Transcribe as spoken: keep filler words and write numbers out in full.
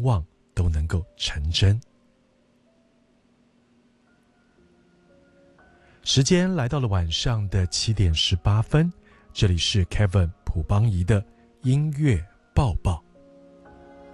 愿望都能够成真。时间来到了晚上的七点十八分，这里是 Kevin 朴邦仪的音乐抱抱。